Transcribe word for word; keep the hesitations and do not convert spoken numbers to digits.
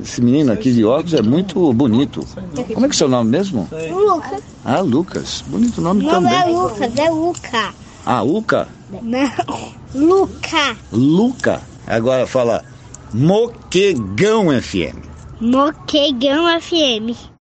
esse menino aqui de óculos é muito bonito. Como é que é o seu nome mesmo? Lucas. Ah, Lucas. Bonito nome Não também. é Lucas, é Luca. Ah, Luca? Não, Luca. Luca. Agora fala Moquegão F M. Moquegão F M.